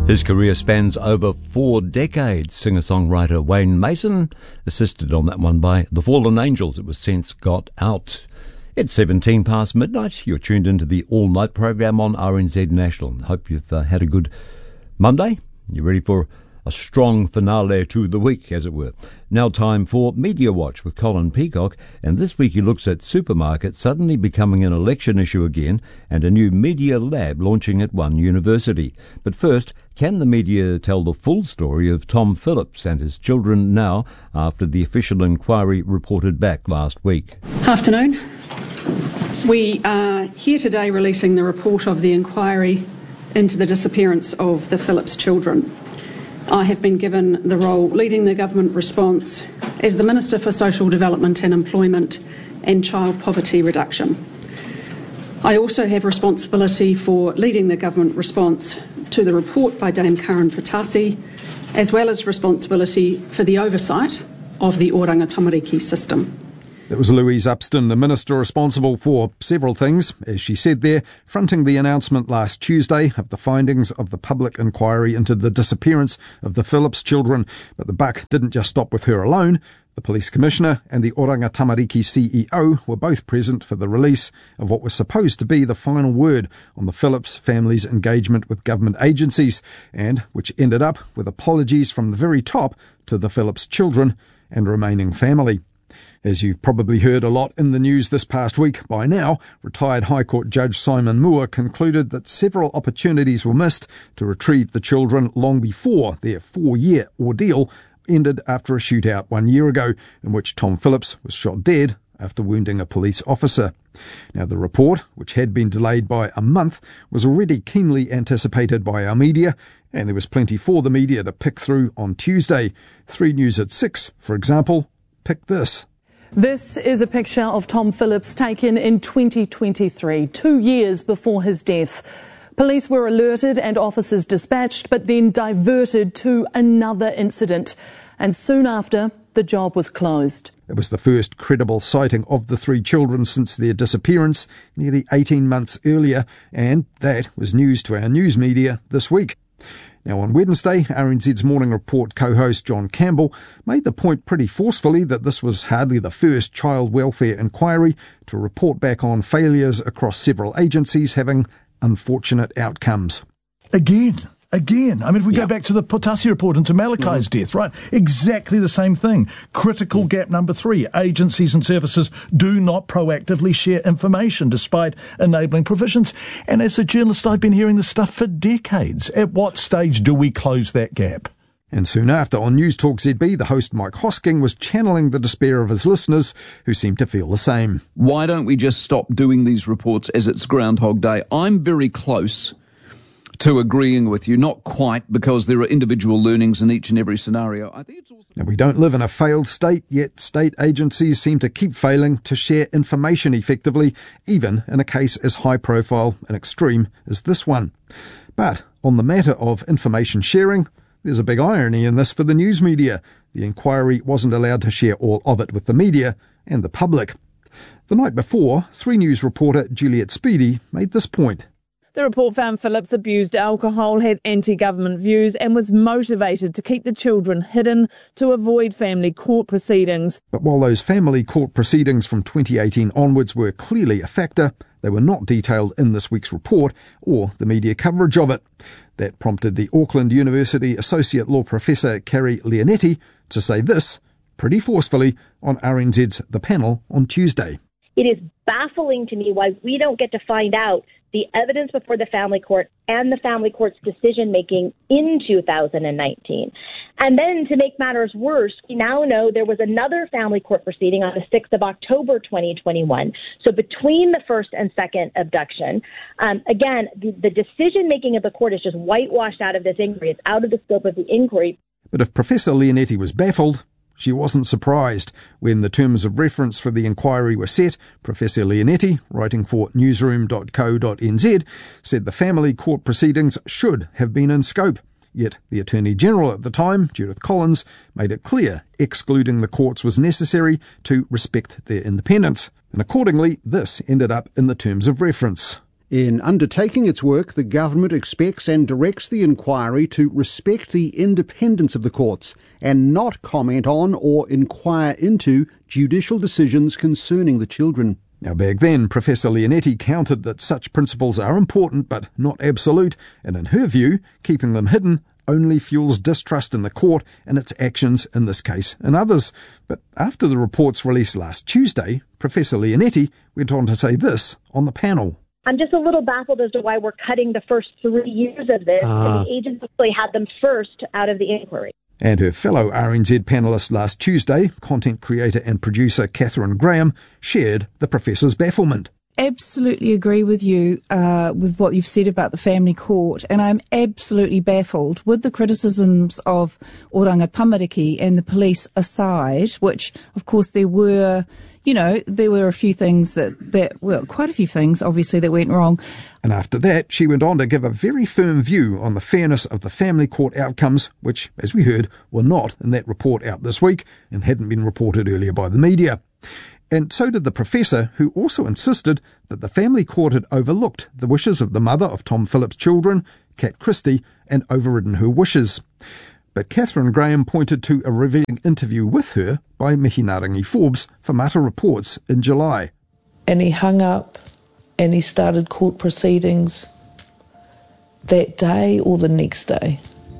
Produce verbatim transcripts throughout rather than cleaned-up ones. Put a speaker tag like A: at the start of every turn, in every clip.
A: His career spans over four decades. Singer-songwriter Wayne Mason, assisted on that one by The Fallen Angels. It was Sense Got Out. It's seventeen past midnight. You're tuned into the all-night program on R N Z National. Hope you've uh, had a good Monday. You're ready for a strong finale to the week, as it were. Now time for Media Watch with Colin Peacock, and this week he looks at supermarkets suddenly becoming an election issue again and a new media lab launching at one university. But first, can the media tell the full story of Tom Phillips and his children now after the official inquiry reported back last week?
B: Afternoon. We are here today releasing the report of the inquiry into the disappearance of the Phillips children. I have been given the role leading the government response as the Minister for Social Development and Employment and Child Poverty Reduction. I also have responsibility for leading the government response to the report by Dame Karen Patasi, as well as responsibility for the oversight of the Oranga Tamariki system.
C: That was Louise Upston, the Minister responsible for several things, as she said there, fronting the announcement last Tuesday of the findings of the public inquiry into the disappearance of the Phillips children. But the buck didn't just stop with her alone. The Police Commissioner and the Oranga Tamariki C E O were both present for the release of what was supposed to be the final word on the Phillips family's engagement with government agencies, and which ended up with apologies from the very top to the Phillips children and remaining family. As you've probably heard a lot in the news this past week by now, retired High Court Judge Simon Moore concluded that several opportunities were missed to retrieve the children long before their four-year ordeal ended after a shootout one year ago in which Tom Phillips was shot dead after wounding a police officer. Now, the report, which had been delayed by a month, was already keenly anticipated by our media, and there was plenty for the media to pick through on Tuesday. Three News at six, for example, picked this.
D: This is a picture of Tom Phillips taken in twenty twenty-three, two years before his death. Police were alerted and officers dispatched, but then diverted to another incident. And soon after, the job was closed.
C: It was the first credible sighting of the three children since their disappearance nearly eighteen months earlier, and that was news to our news media this week. Now, on Wednesday, R N Z's Morning Report co-host John Campbell made the point pretty forcefully that this was hardly the first child welfare inquiry to report back on failures across several agencies having unfortunate outcomes.
E: Again. Again, I mean, if we
C: yep.
E: go back to the Patasi report and to Malachi's mm-hmm. death, right? Exactly the same thing. Critical mm-hmm. gap number three. Agencies and services do not proactively share information despite enabling provisions. And as a journalist, I've been hearing this stuff for decades. At what stage do we close that gap?
C: And soon after, on News Talk Z B, the host Mike Hosking was channeling the despair of his listeners who seemed to feel the same.
F: Why don't we just stop doing these reports as it's Groundhog Day? I'm very close to agreeing with you, not quite, because there are individual learnings in each and every scenario. I think it's also...
C: Now, we don't live in a failed state, yet state agencies seem to keep failing to share information effectively, even in a case as high-profile and extreme as this one. But on the matter of information sharing, there's a big irony in this for the news media. The inquiry wasn't allowed to share all of it with the media and the public. The night before, Three News reporter Juliet Speedy made this point.
G: The report found Phillips abused alcohol, had anti-government views and was motivated to keep the children hidden to avoid family court proceedings.
C: But while those family court proceedings from twenty eighteen onwards were clearly a factor, they were not detailed in this week's report or the media coverage of it. That prompted the Auckland University Associate Law Professor Carrie Leonetti to say this pretty forcefully on R N Z's The Panel on Tuesday.
H: It is baffling to me why we don't get to find out the evidence before the family court and the family court's decision-making in two thousand nineteen. And then to make matters worse, we now know there was another family court proceeding on the sixth of October twenty twenty-one. So between the first and second abduction, um, again, the, the decision-making of the court is just whitewashed out of this inquiry. It's out of the scope of the inquiry.
C: But if Professor Leonetti was baffled, she wasn't surprised. When the terms of reference for the inquiry were set, Professor Leonetti, writing for newsroom dot co dot n z, said the family court proceedings should have been in scope. Yet the Attorney-General at the time, Judith Collins, made it clear excluding the courts was necessary to respect their independence. And accordingly, this ended up in the terms of reference.
I: In undertaking its work, the government expects and directs the inquiry to respect the independence of the courts and not comment on or inquire into judicial decisions concerning the children.
C: Now, back then, Professor Leonetti countered that such principles are important but not absolute, and in her view, keeping them hidden only fuels distrust in the court and its actions in this case and others. But after the reports released last Tuesday, Professor Leonetti went on to say this on the panel.
H: I'm just a little baffled as to why we're cutting the first three years of this, uh. and the agents actually had them first out of the inquiry.
C: And her fellow R N Z panellist last Tuesday, content creator and producer Catherine Graham, shared the professor's bafflement.
J: Absolutely agree with you uh, with what you've said about the family court, and I'm absolutely baffled with the criticisms of Oranga Tamariki and the police aside, which, of course, there were, you know, there were a few things that, that well, quite a few things, obviously, that went wrong.
C: And after that, she went on to give a very firm view on the fairness of the family court outcomes, which, as we heard, were not in that report out this week and hadn't been reported earlier by the media. And so did the professor, who also insisted that the family court had overlooked the wishes of the mother of Tom Phillips' children, Kat Christie, and overridden her wishes. But Catherine Graham pointed to a revealing interview with her by Mihinarangi Forbes for Mata Reports in July.
K: And he hung up and he started court proceedings that day or the next day,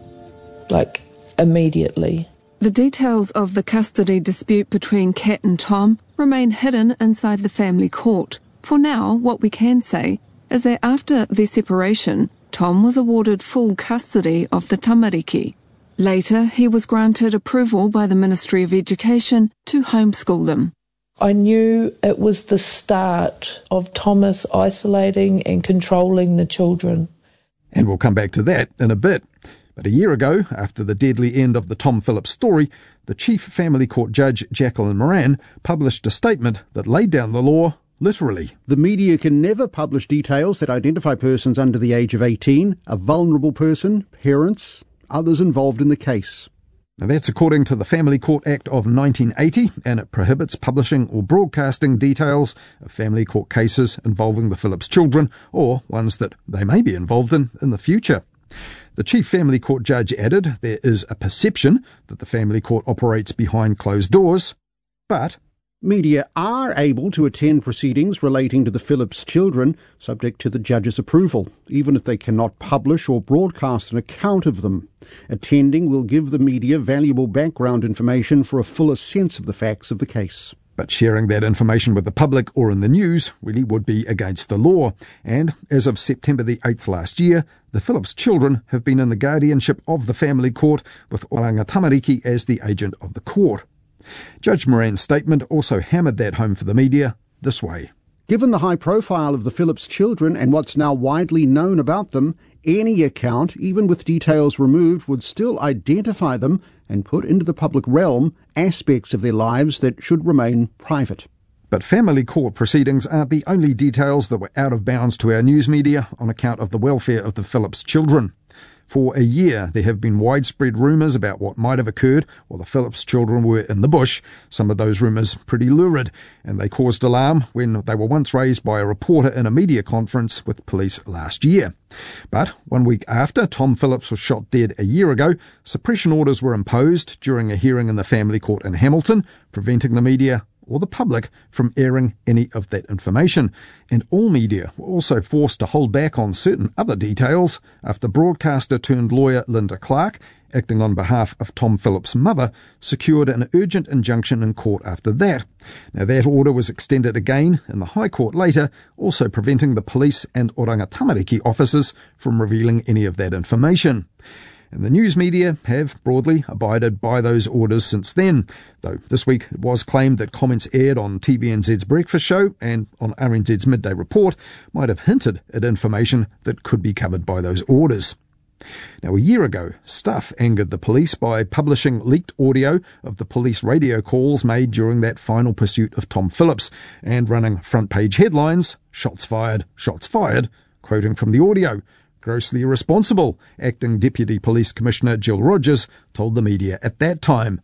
K: like immediately.
L: The details of the custody dispute between Kat and Tom remain hidden inside the family court. For now, what we can say is that after their separation, Tom was awarded full custody of the tamariki. Later, he was granted approval by the Ministry of Education to homeschool them.
K: I knew it was the start of Thomas isolating and controlling the children.
C: And we'll come back to that in a bit. But a year ago, after the deadly end of the Tom Phillips story, the Chief Family Court Judge Jacqueline Moran published a statement that laid down the law literally.
I: The media can never publish details that identify persons under the age of eighteen, a vulnerable person, parents, others involved in the case.
C: Now that's according to the Family Court Act of nineteen eighty, and it prohibits publishing or broadcasting details of family court cases involving the Phillips children or ones that they may be involved in in the future. The Chief Family Court Judge added there is a perception that the Family Court operates behind closed doors, but
I: media are able to attend proceedings relating to the Phillips children subject to the judge's approval, even if they cannot publish or broadcast an account of them. Attending will give the media valuable background information for a fuller sense of the facts of the case.
C: But sharing that information with the public or in the news really would be against the law. And as of September the eighth last year, the Phillips children have been in the guardianship of the family court, with Oranga Tamariki as the agent of the court. Judge Moran's statement also hammered that home for the media this way.
I: Given the high profile of the Phillips children and what's now widely known about them, any account, even with details removed, would still identify them and put into the public realm aspects of their lives that should remain private.
C: But family court proceedings aren't the only details that were out of bounds to our news media on account of the welfare of the Phillips children. For a year, there have been widespread rumours about what might have occurred while the Phillips children were in the bush, some of those rumours pretty lurid, and they caused alarm when they were once raised by a reporter in a media conference with police last year. But one week after Tom Phillips was shot dead a year ago, suppression orders were imposed during a hearing in the family court in Hamilton, preventing the media or the public from airing any of that information. And all media were also forced to hold back on certain other details after broadcaster turned lawyer Linda Clark, acting on behalf of Tom Phillips' mother, secured an urgent injunction in court after that. Now that order was extended again in the High Court later, also preventing the police and Oranga Tamariki officers from revealing any of that information. And the news media have broadly abided by those orders since then, though this week it was claimed that comments aired on T V N Z's Breakfast Show and on R N Z's Midday Report might have hinted at information that could be covered by those orders. Now, a year ago, Stuff angered the police by publishing leaked audio of the police radio calls made during that final pursuit of Tom Phillips and running front-page headlines, "Shots fired, shots fired," quoting from the audio. Grossly irresponsible, Acting Deputy Police Commissioner Jill Rogers told the media at that time.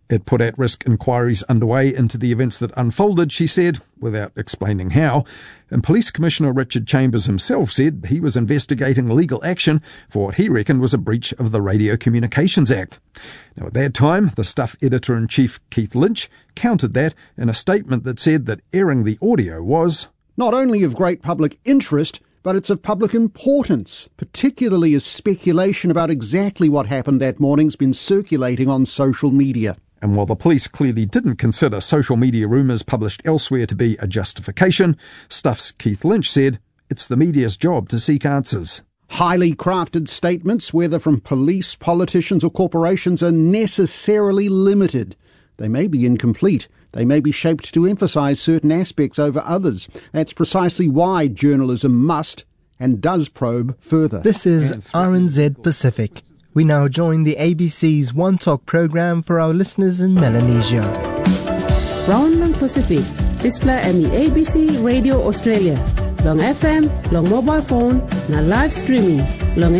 C: It put at-risk inquiries underway into the events that unfolded, she said, without explaining how. And Police Commissioner Richard Chambers himself said he was investigating legal action for what he reckoned was a breach of the Radio Communications Act. Now, at that time, the Stuff Editor-in-Chief Keith Lynch countered that in a statement that said that airing the audio was
I: not only of great public interest, but it's of public importance, particularly as speculation about exactly what happened that morning's been circulating on social media.
C: And while the police clearly didn't consider social media rumours published elsewhere to be a justification, Stuff's Keith Lynch said it's the media's job to seek answers.
I: Highly crafted statements, whether from police, politicians or corporations, are necessarily limited. They may be incomplete. They may be shaped to emphasise certain aspects over others. That's precisely why journalism must and does probe further.
M: This is R N Z Pacific. We now join the A B C's One Talk program for our listeners in Melanesia.
N: Round long Pacific, display M E A B C Radio Australia. Long F M, long mobile phone, na live streaming. Long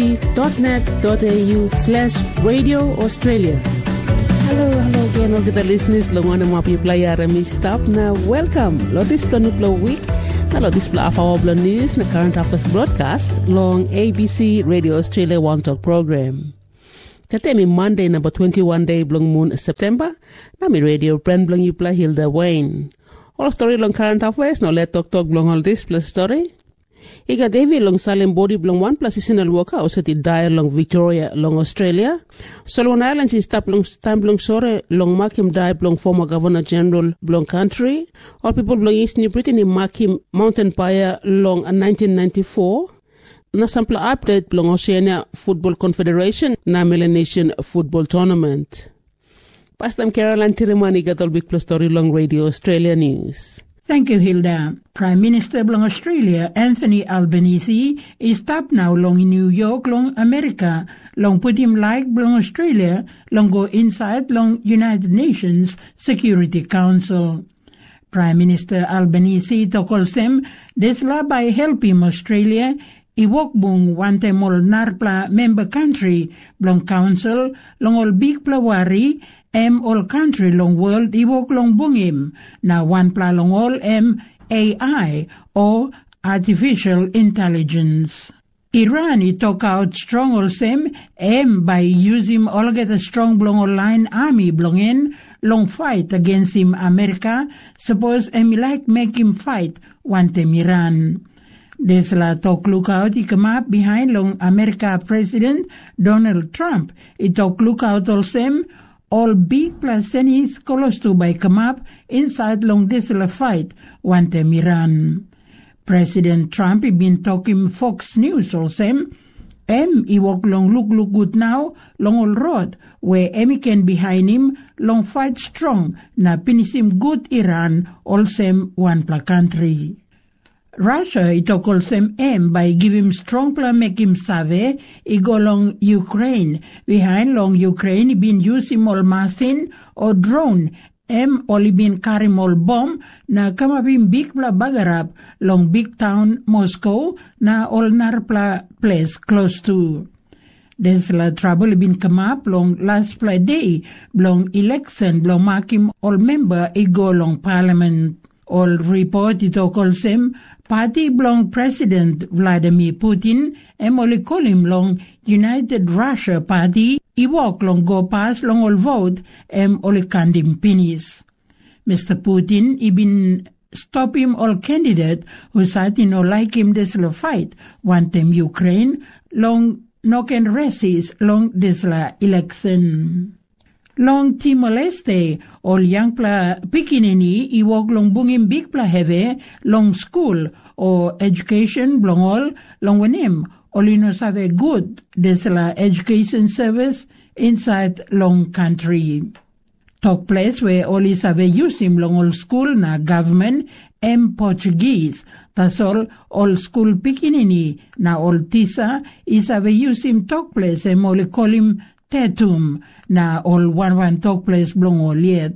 N: abc.net.au slash Radio Australia. Hello, hello again, all the listeners. Long one of my people are stop now. Welcome. Lo display no week. Na lo display of our news na current affairs broadcast long A B C Radio Australia One Talk program. Tatemi Monday number twenty-one day blong moon September. Na mi radio brand blong you play Hilda Wayne. All story long current affairs no let talk talk blong all this plus story. Iga Devi long Salem body blong one plus seasonal worker also ti dire long Victoria long Australia. Solomon Islands is tap long time blong sore long Markham die blong former Governor General blong country. All people blong East New Britain in Markham Mountain Pyre long nineteen ninety-four. Na sample update blong Oceania Football Confederation na Melanesian Football Tournament. Pastor Caroline Tirimani got all big plus story long Radio Australia News.
O: Thank you, Hilda. Prime Minister long Australia, Anthony Albanese, is top now long in New York, long America, long put him like long Australia, long go inside long United Nations Security Council. Prime Minister Albanese tokol sem desla by help him Australia iwokbung wante mol narpla member country long council long all big plawari em all country long world iwok long bungim na one pla long all em A I or artificial intelligence. Iran i talk out strong all same em by using all get a strong blong online army blong in long fight against him America suppose em like make him fight want him Iran. This la talk look out he come up behind long America President Donald Trump. He talk look out all same all big plus senis close to by come up inside long this la fight want them Iran. President Trump he been talking Fox News all same. Em he walk long look look good now long all road where em can behind him long fight strong na finish him good Iran all same one pla country. Russia it all same aim by give him strong plan make him save he go long Ukraine behind long Ukraine he been use him all machine or drone em only been carry all bomb na kama been big pla bagarap long big town Moscow na all narpla place close to. There's la trouble been come up long last pla day long election long mark him all member he go long parliament. All report it all same party belong President Vladimir Putin and only call him long United Russia Party he walk long go pass long all vote and only condemn penis. Mister Putin he been stop him all candidate who said he no like him this la fight want him Ukraine long no can resist long this la election. Long Timor-Leste, all young pla pikinini, i walk long bungim big pla heavy, long school or education, long all, long wenim, all you know have good, this la education service inside long country. Talk place where all is have use him long all school na government, em Portuguese, that's all, all school pikinini, na all tisa, is have use him talk place, em only call him Tetum, na all one one talk place blong all yet.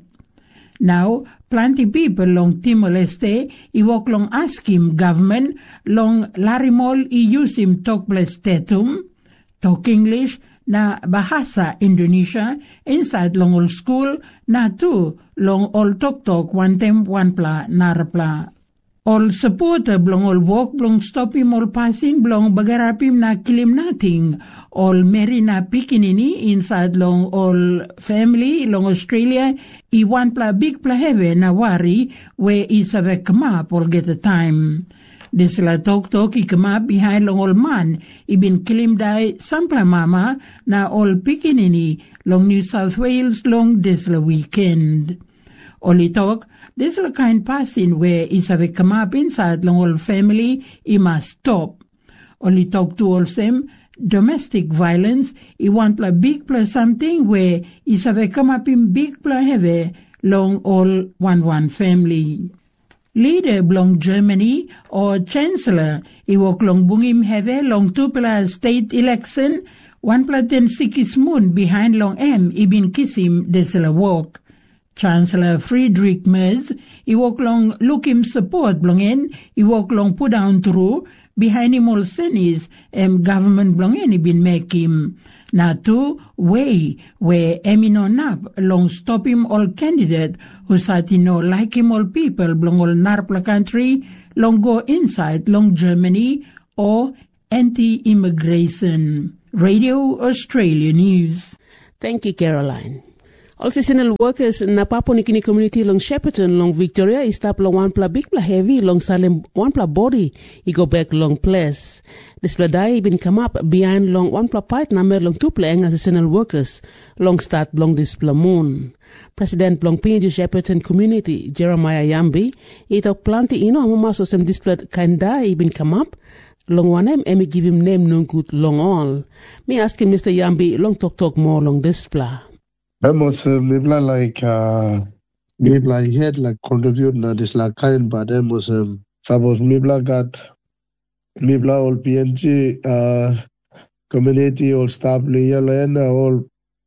O: Now, plenty people long Timor-Leste, he walk long ask him government, long Larimol he use him talk place Tetum, talk English, na bahasa Indonesia inside long ol school na tu long ol tok tok one tem one pla narpla. All supporter blong all walk blong stopim all passing blong bagarapim na kilim nating all meri na pikinini inside long all family long Australia I one pla big pla heave na wari where is a kemap all get the time. Desla tok tok I kemap behind long all man I bin kilim dai sampla mama na all pikinini long New South Wales long desla weekend. Oli talk, this is a kind passing where is have come up inside long old family, he must stop. Oli talk to all them domestic violence, he want a big plus something where is have come up in big plus heavy long all one one family. Leader belong Germany or Chancellor, he walk long bungim heavy long two plus state election, one plus ten six moon behind long M, he been kiss him desla walk. Chancellor Friedrich Merz, he walk long look him support belong in, he walk long put down through, behind him all senis, em government belong in, he been make him. Na two way, where emino nap, long stop him all candidate, who sat in no like him all people belong all narpla country, long go inside, long Germany, or anti-immigration. Radio Australia News.
N: Thank you, Caroline. All seasonal workers na Papua New Guinea community long Shepparton, long Victoria, is tap long one pla big pla heavy, long Salem one pla body, he go back long place. This pla die been come up behind long one pla pipe number long two pla as seasonal workers, long start long this pla moon. President long Pinju Shepparton community, Jeremiah Yambi, he talk plenty, you know, mama so some this pla kinda he been come up. Long one name, Emmy give him name no good long all. Me ask him Mister Yambi, long talk talk more long this pla.
P: I was uh, maybe like uh, maybe like had like contribute na this like kind, but I was um, suppose maybe got maybe all P N G uh, community all staff layer and all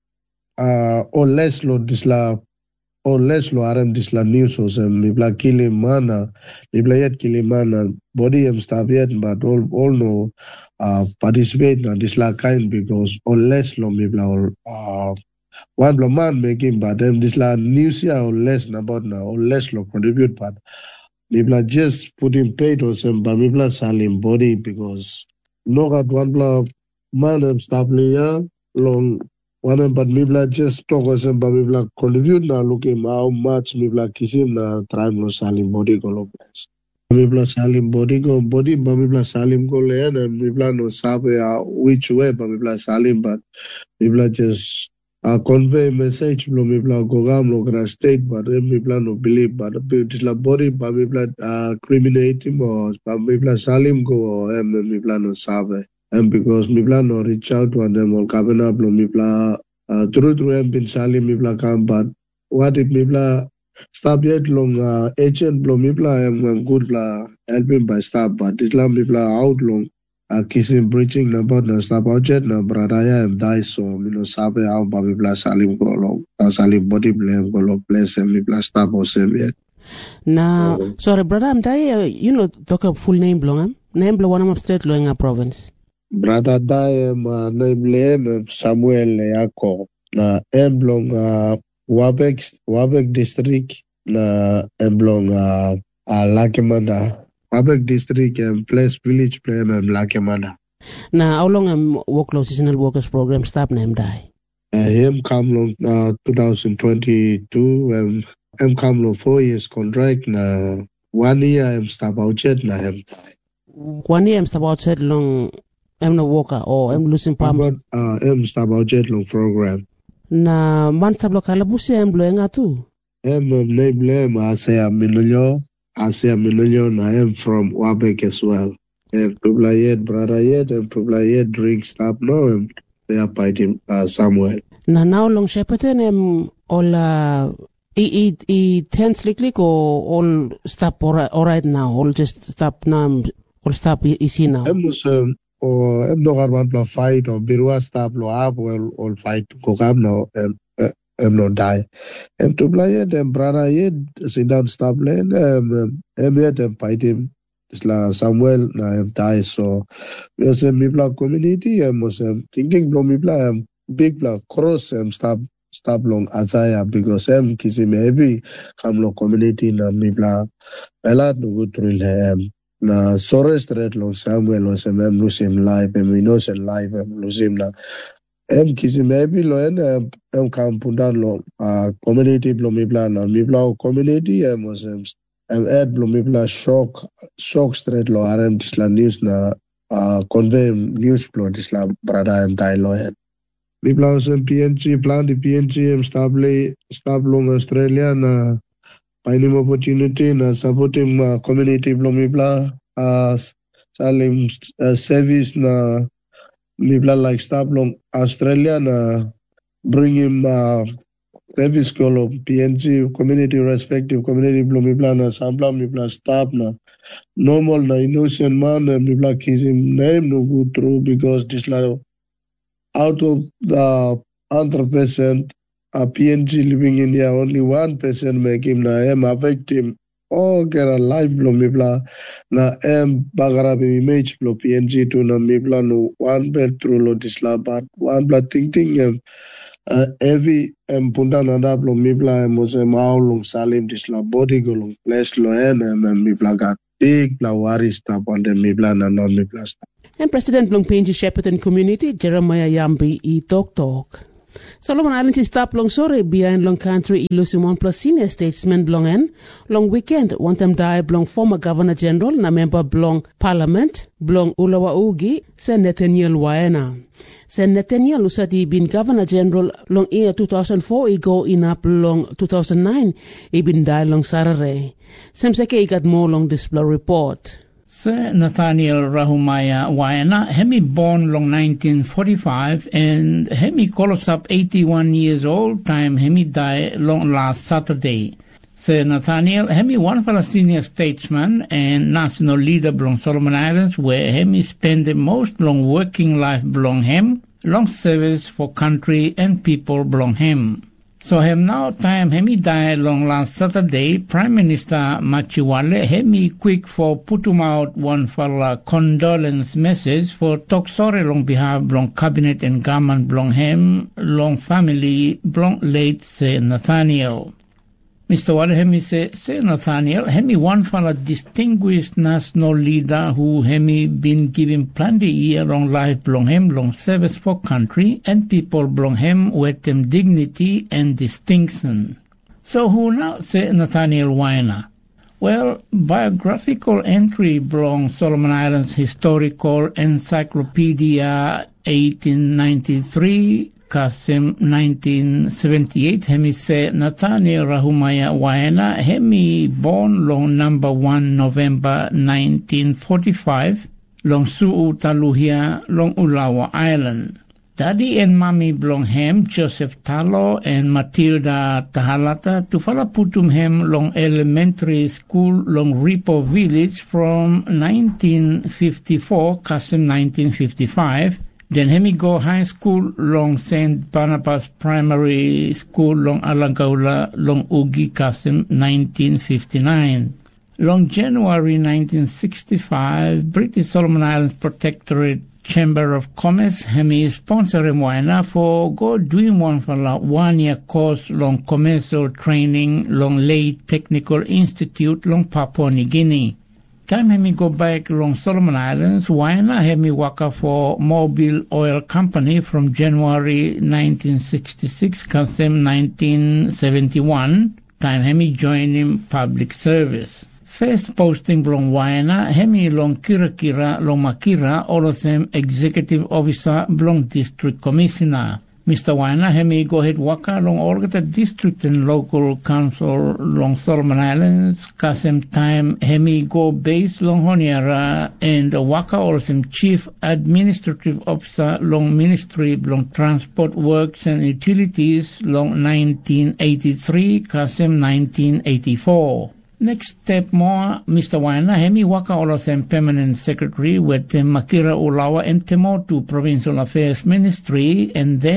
P: uh all less lo this la all less lo R M this la news was um, maybe like killing mana maybe yet killing mana body and staff yet, but all all no uh participate na this la kind because all less lo maybe all uh. One blow man making, but them this la news here or less about now or less lo contribute, but people just putting paid or some, but people selling body because no got one blow man them stop layer long one, but people just talk or some, but people contribute now looking how much people kiss him now trying to selling body go place. People selling body go body, but people selling go layer and people no sabe which way, but people selling, but people just. Uh, convey message from people go gam lo state, but people no believe, but this la body, but people uh criminate him or people salim go or people no sabe, and because people no reach out to them or cover up, people uh through through them been salim people come, but what if people stop yet long uh agent people am good la helping by staff, but Islam people out long. Uh, kissing breaching number na stop out jet na bradaya and die so you know sabe how baby plus salim go long salim body blame go long place and plus stop or same yet
N: now uh, sorry brother I'm die uh, you know talk a full name blong name blong one of straight Loenga province
P: brother die ma name blame Samuel Yako na emblong uh, Wabek Wabek district na emblong uh, uh, Lakemanda Wabek district and place village plan and Lakemanda.
N: Now, how long am work long seasonal workers program stop name die?
P: Uh, him come long uh, twenty twenty-two and him come long four years contract na one year I'm stop out jet na him die.
N: One year I'm stop out jet long I'm no worker or I'm losing palms.
P: Uh, I'm stop out jet long program.
N: Na man tablo kalabusi I'm blowing out too.
P: I'm name blame I say I'm in I say I'm in I am from Wabek as well. And people yet, brother yet, and people yet drink stop now, and they are fighting uh, somewhere.
N: Now, now long Shepparton, um, all, uh, he, he, he tense click or all stop all right, all right now, all just stop now, all stop easy now.
P: I'm um, or I'm not going to fight or Birua stop, lo up, or all fight, go up now, and I'm not die. And to play it, and brother yet, sit down, stop lane, um, I'm yet and fight him. isla Samuel na have died. So we was a Mibla community and was um, thinking blow Mibla um, big black cross um, stop stop long Azaya because um kisi maybe come lo community na Mibla Ela no good drill um na sorry straight long Samuel was um lose him live and we know him live um lose him na um kisi maybe lo en um um come pundan lo uh, community blow Mibla na Mibla community um was um um add blow Mibla shock shock straight lo R M Tisla news na uh convey news blow Tisla brother and die lo en Mibla was P N G plan the P N G um stable stable Australia na finding opportunity na supporting uh, community blow Mibla uh salim uh, service na Mibla like stable Australia na bring him uh, service call of P N G community respective community blow Mibla na sampla Mibla staff na normal na innocent man uh, Mibla kiss him name no go through because this like out of the one hundred percent uh, P N G living in India, only one percent make him na em affect him. Oh, get a life blow Mibla na em bagara be image blow P N G to na Mibla no one bed through lo disla but one blood ting ting em uh, every em punta nada blow Mibla em was em how long salim disla body go long place lo en em Mibla got big bla worry stop on the Mibla na non Mibla stop.
N: And President Blong P N G Shepparton Community, Jeremiah Yambi, e talk talk. Solomon Islands is stop long sorry behind long country Ilusimon plus senior statesman Blong en. Long weekend, one time die Blong former Governor General na member Blong Parliament, Blong Ulawa Ugi, Sen Nathaniel Waena. Sen Nathaniel usati bin Governor General long year two thousand four i go in up long two thousand nine i bin die long Sarare. Semseke i got more long display report.
Q: Sir Nathaniel Rahumaya Waena, hemi born long nineteen forty-five and hemi calls up eighty-one years old, time hemi die long last Saturday. Sir Nathaniel, hemi one Palestinian statesman and national leader belong Solomon Islands where hemi spend the most long working life belong him, long service for country and people belong him. So hem now time hemi die long last Saturday, Prime Minister Machiwale hemi quick for put him out one for a condolence message for talk sorry long behalf long cabinet and government belong him, long family belong late say Nathaniel. Mister Wale hemi say, say Nathaniel, hemi one for a distinguished national leader who hemi been given plenty year long life belong him, long service for country and people belong him with them dignity and distinction. So who now say Nathaniel Waena? Well, biographical entry belong Solomon Islands Historical Encyclopedia eighteen ninety-three, Kasim nineteen seventy-eight, hemi say Nathaniel Rahumaya Waena, hemi born long number one November nineteen forty-five, long Su'u Taluhia, long Ulawa Island. Daddy and Mommy belong hem, Joseph Talo and Matilda Tahalata, to Falaputum hem long elementary school long Ripo village from nineteen fifty-four, Kasim nineteen fifty-five, then hemi go high school long Saint Barnabas Primary School long Alangaula long Ugi Kasim nineteen fifty-nine. Long January nineteen sixty-five, British Solomon Islands Protectorate Chamber of Commerce hemi sponsor Waena for go doing one for la one year course long commercial training long Leyte Technical Institute long Papua New Guinea. Time hemi go back long Solomon Islands, Waena hemi waka for Mobil Oil Company from January nineteen sixty-six, Kasem nineteen seventy-one. Time hemi join him public service. First posting long Waena hemi long Kira Kira long Makira, all of them executive officer long district commissioner. Mister Waena hemi go ahead waka long all the district and local council long Solomon Islands, Kasem time hemi go base long Honiara and waka all of them chief administrative officer long ministry long transport works and utilities long nineteen eighty-three, Kasem nineteen eighty-four. Next step more, Mister Waena hemi waka all of them permanent secretary with the Makira Ulawa and Temotu Provincial Affairs Ministry, and then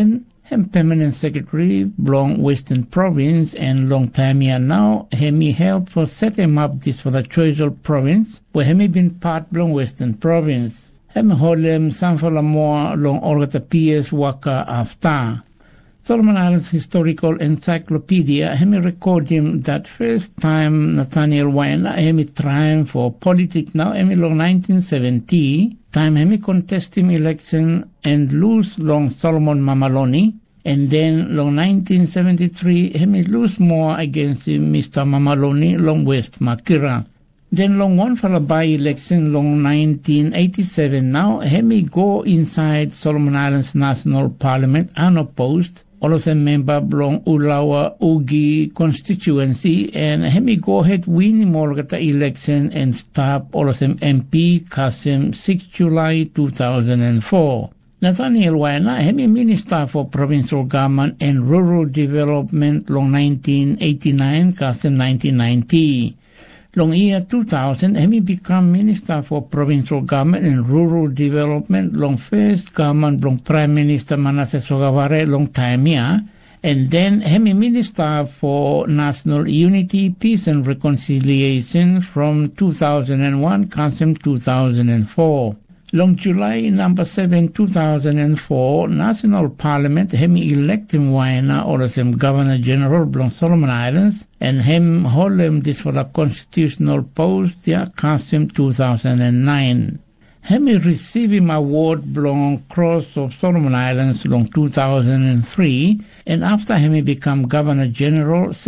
Q: Hem permanent secretary belong Western Province and long time here now. Hemi helped for set him up this for the Choiseul Province, where hemi been part belong Western Province. Hem hold him some for the more long Olgata P S Waka after. Solomon Islands Historical Encyclopedia hemi record him that first time Nathaniel Waena hemi trying for politics now hemi long nineteen seventy. Time hemi contest him election and lose long Solomon Mamaloni, and then long nineteen seventy-three hemi lose more against him Mister Mamaloni long West Makira. Then long one for a by-election long nineteen eighty-seven now hemi go inside Solomon Islands National Parliament unopposed. Also member belong Ulawa Ugi constituency and hemi go ahead win Morgata election and stop also M P Kasim sixth July two thousand four. Nathaniel Waena hemi minister for provincial government and rural development long nineteen eighty-nine Kasim nineteen ninety. Long year two thousand, hemi become Minister for Provincial Government and Rural Development long first government long Prime Minister Manasseh Sogavare long time here, and then hemi Minister for National Unity, Peace and Reconciliation from two thousand one, Kasim two thousand four. Long July number seven, two thousand four, National Parliament hemi elect him Waena or as him Governor General belong Solomon Islands and him hold him this for the constitutional post yeah, Kasim two thousand nine. Hemi receive him award belong Cross of Solomon Islands long two thousand three and after hemi become Governor General